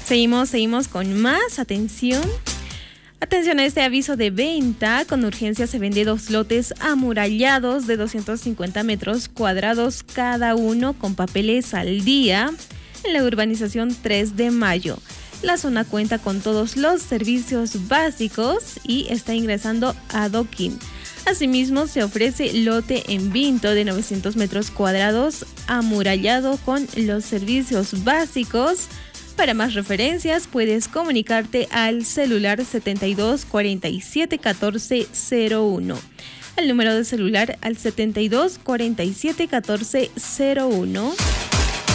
Seguimos con más. Atención a este aviso de venta. Con urgencia se vende 2 lotes amurallados de 250 metros cuadrados cada uno con papeles al día en la urbanización 3 de Mayo. La zona cuenta con todos los servicios básicos y está ingresando adoquín. Asimismo, se ofrece lote en Vinto de 900 metros cuadrados amurallado con los servicios básicos. Para más referencias, puedes comunicarte al celular 72 47 14 01. El número de celular al 72 47 14 01.